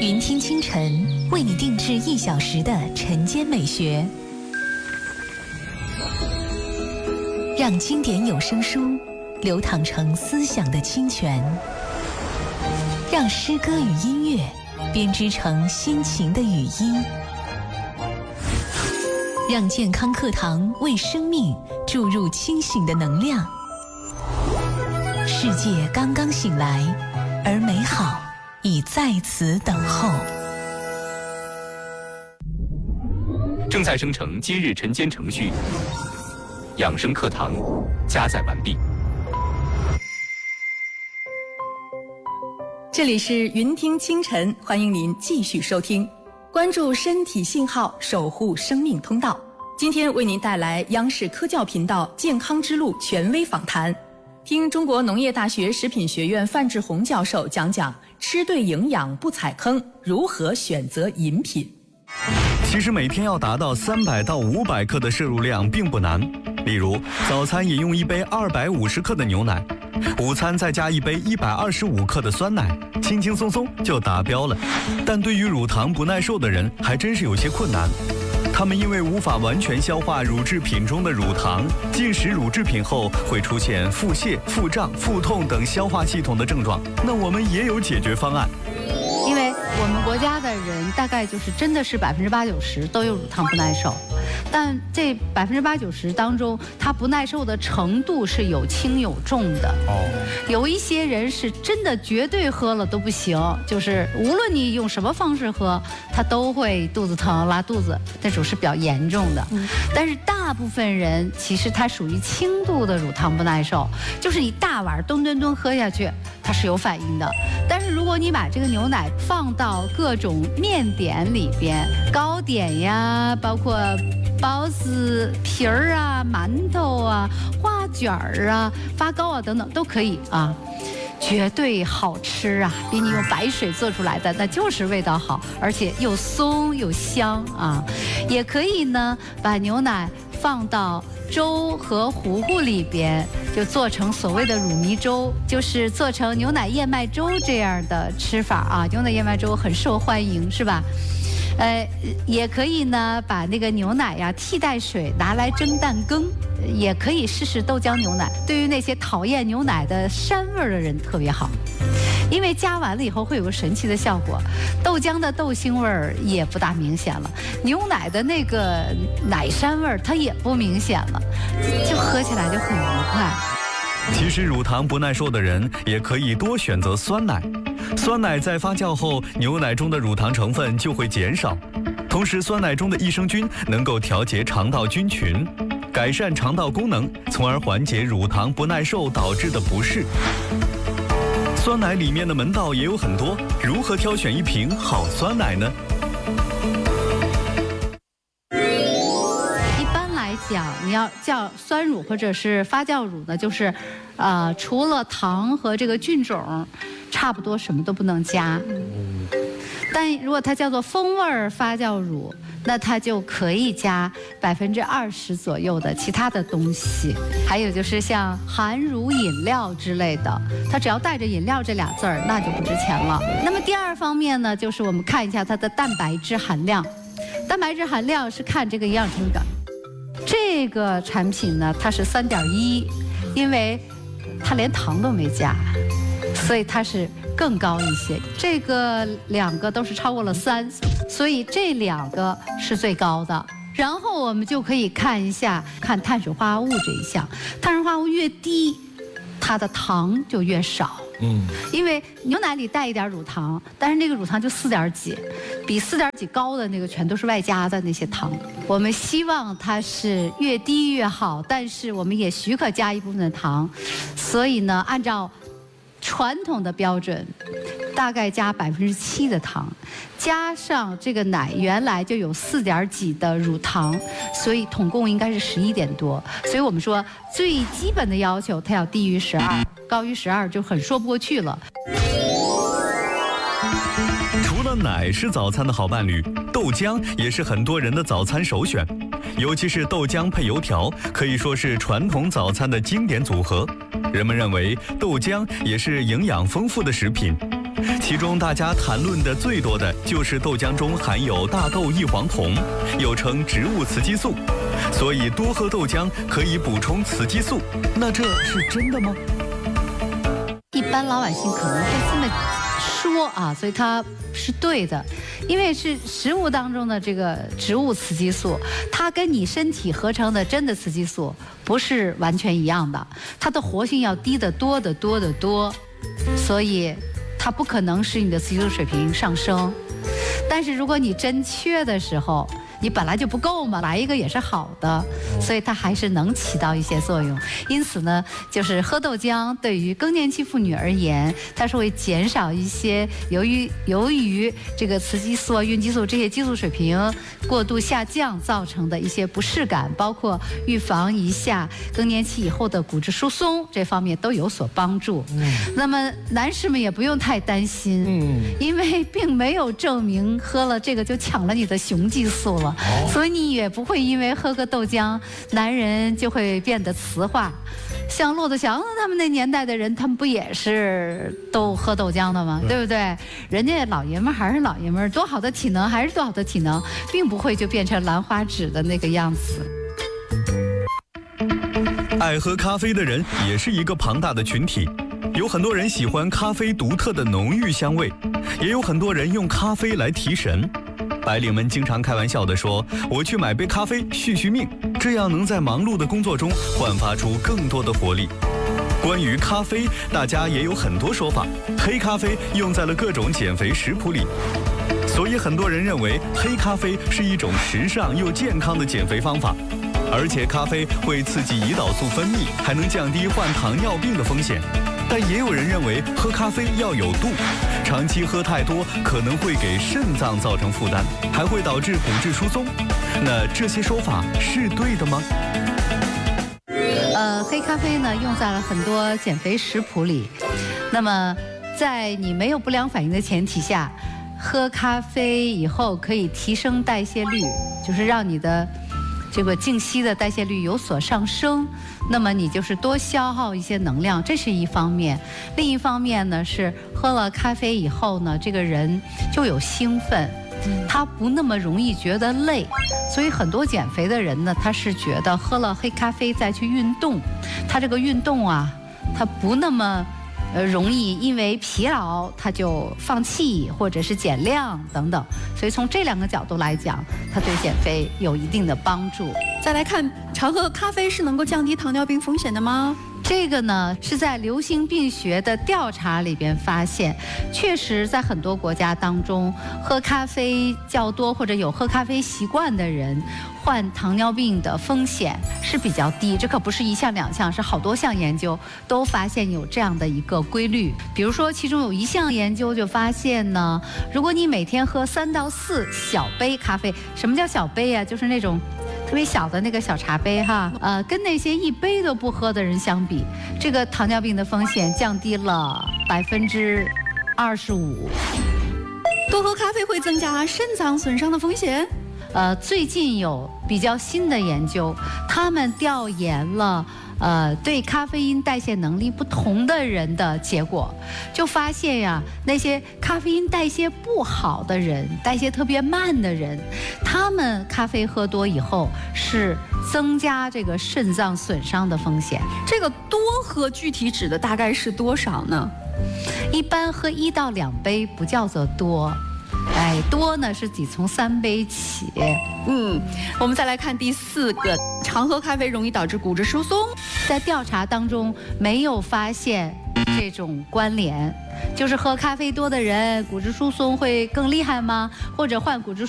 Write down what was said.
云听清晨为你定制1小时的晨间美学，让经典有声书流淌成思想的清泉，让诗歌与音乐编织成心情的语音，让健康课堂为生命注入清醒的能量。世界刚刚醒来，而美好已在此等候。 正在生成今日晨间程序，养生课堂加载完毕。 这里是云听清晨，欢迎您继续收听，关注身体信号，守护生命通道。今天为您带来央视科教频道健康之路权威访谈，听中国农业大学食品学院范志红教授讲讲吃对营养不踩坑，如何选择饮品。 其实每天要达到300到500克的摄入量并不难，例如早餐饮用1杯250克的牛奶，午餐再加1杯125克的酸奶，轻轻松松就达标了。但对于乳糖不耐受的人还真是有些困难，他们因为无法完全消化乳制品中的乳糖，进食乳制品后会出现腹泻、腹胀、腹痛等消化系统的症状。那我们也有解决方案。 因为我们国家的人大概就是真的是80%-90%都有乳糖不耐受，但这80%-90%当中，他不耐受的程度是有轻有重的。有一些人是真的绝对喝了都不行，就是无论你用什么方式喝，他都会肚子疼、拉肚子，那种是比较严重的。但是大部分人其实他属于轻度的乳糖不耐受，就是你大碗吨喝下去，它是有反应的。但是如果你把这个牛奶放到各种面点里边，糕点呀，包括包子皮儿啊、馒头啊、花卷儿啊、发糕啊等等都可以啊，绝对好吃啊！比你用白水做出来的那就是味道好，而且又松又香啊。也可以呢，把牛奶放到粥和糊糊里边，就做成所谓的乳糜粥，就是做成牛奶燕麦粥这样的吃法啊。牛奶燕麦粥很受欢迎，是吧？也可以呢，把那个牛奶呀替代水拿来蒸蛋羹，也可以试试豆浆牛奶。对于那些讨厌牛奶的膻味的人特别好，因为加完了以后会有个神奇的效果，豆浆的豆腥味儿也不大明显了，牛奶的那个奶膻味儿它也不明显了，就喝起来就很愉快。 其实乳糖不耐受的人也可以多选择酸奶，酸奶在发酵后，牛奶中的乳糖成分就会减少，同时酸奶中的益生菌能够调节肠道菌群，改善肠道功能，从而缓解乳糖不耐受导致的不适。酸奶里面的门道也有很多，如何挑选一瓶好酸奶呢？ 讲你要叫酸乳或者是发酵乳呢，就是除了糖和这个菌种，差不多什么都不能加。但如果它叫做风味发酵乳，那它就可以加20%左右的其他的东西。还有就是像含乳饮料之类的，它只要带着饮料这俩字儿，那就不值钱了。那么第二方面呢，就是我们看一下它的蛋白质含量。蛋白质含量是看这个营养成分表。这个产品呢，它是3.1，因为它连糖都没加，所以它是更高一些。这个2个都是超过了3，所以这2个是最高的。然后我们就可以看一下，看碳水化合物这一项，碳水化合物越低，它的糖就越少。因为牛奶里带一点乳糖，但是那个乳糖就4点几，比4点几高的那个全都是外加的那些糖。我们希望它是越低越好，但是我们也许可加一部分的糖，所以呢，按照传统的标准，大概加7%的糖，加上这个奶原来就有4点几的乳糖，所以统共应该是11点多。所以我们说最基本的要求，它要低于12，高于12就很说不过去了。 除了奶是早餐的好伴侣，豆浆也是很多人的早餐首选。尤其是豆浆配油条，可以说是传统早餐的经典组合。人们认为豆浆也是营养丰富的食品， 其中大家谈论的最多的就是豆浆中含有大豆异黄酮，又称植物雌激素，所以多喝豆浆可以补充雌激素。那这是真的吗？ 一般老百姓可能会这么说啊，所以它是对的，因为是食物当中的这个植物雌激素，它跟你身体合成的真的雌激素不是完全一样的，它的活性要低得多得多得多，所以它不可能使你的雌激素水平上升。但是如果你真缺的时候，你本来就不够嘛，来一个也是好的，所以它还是能起到一些作用。因此呢，就是喝豆浆对于更年期妇女而言，它是会减少一些由于这个雌激素、孕激素这些激素水平过度下降造成的一些不适感，包括预防一下更年期以后的骨质疏松这方面都有所帮助。那么男士们也不用太担心，因为并没有证明喝了这个就抢了你的雄激素了。所以你也不会因为喝个豆浆，男人就会变得雌化。像骆驼祥他们那年代的人，他们不也是都喝豆浆的吗？对不对？人家老爷们还是老爷们，多好的体能还是多好的体能，并不会就变成兰花指的那个样子。 爱喝咖啡的人也是一个庞大的群体，有很多人喜欢咖啡独特的浓郁香味，也有很多人用咖啡来提神。白领们经常开玩笑地说，我去买杯咖啡续续命，这样能在忙碌的工作中焕发出更多的活力。关于咖啡，大家也有很多说法，黑咖啡用在了各种减肥食谱里，所以很多人认为黑咖啡是一种时尚又健康的减肥方法。而且咖啡会刺激胰岛素分泌，还能降低患糖尿病的风险。但也有人认为喝咖啡要有度，长期喝太多可能会给肾脏造成负担，还会导致骨质疏松。那这些说法是对的吗？ 黑咖啡呢用在了很多减肥食谱里。那么在你没有不良反应的前提下，喝咖啡以后可以提升代谢率，就是让你的这个静息的代谢率有所上升，那么你就是多消耗一些能量，这是一方面。另一方面呢，是喝了咖啡以后呢，这个人就有兴奋，他不那么容易觉得累。所以很多减肥的人呢，他是觉得喝了黑咖啡再去运动，他这个运动啊，他不那么容易因为疲劳他就放弃或者是减量等等，所以从这两个角度来讲，它对减肥有一定的帮助。 再来看，常喝咖啡是能够降低糖尿病风险的吗？ 这个呢是在流行病学的调查里边发现，确实在很多国家当中，喝咖啡较多或者有喝咖啡习惯的人，患糖尿病的风险是比较低。这可不是一项两项，是好多项研究都发现有这样的一个规律。比如说，其中有一项研究就发现呢，如果你每天喝3到4小杯咖啡，什么叫小杯啊？就是那种特别小的那个小茶杯哈，跟那些1杯都不喝的人相比，这个糖尿病的风险降低了25%。 多喝咖啡会增加肾脏损伤的风险？ 最近有比较新的研究，他们调研了对咖啡因代谢能力不同的人的结果，就发现呀，那些咖啡因代谢不好的人，代谢特别慢的人，他们咖啡喝多以后是增加这个肾脏损伤的风险。 这个多喝具体指的大概是多少呢？ 一般喝1到2杯不叫做多。多呢是得从3杯起。 我们再来看第4个，常喝咖啡容易导致骨质疏松。 在调查当中没有发现这种关联，就是喝咖啡多的人骨质疏松会更厉害吗？或者患骨质